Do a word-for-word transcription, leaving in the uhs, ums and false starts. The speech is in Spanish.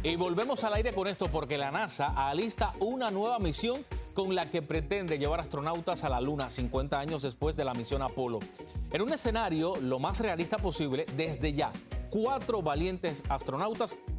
Y volvemos al aire con esto porque la NASA alista una nueva misión con la que pretende llevar astronautas a la Luna cincuenta años después de la misión Apolo. En un escenario lo más realista posible, desde ya, cuatro valientes astronautas